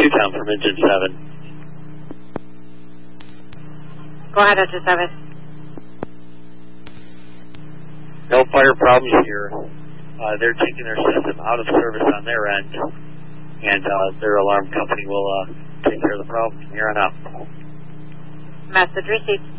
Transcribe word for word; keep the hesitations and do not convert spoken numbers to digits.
Newtown from engine seven. Go ahead, engine seven. No fire problems here. Uh, they're taking their system out of service on their end, and uh, their alarm company will uh, take care of the problem from here on out. Message received.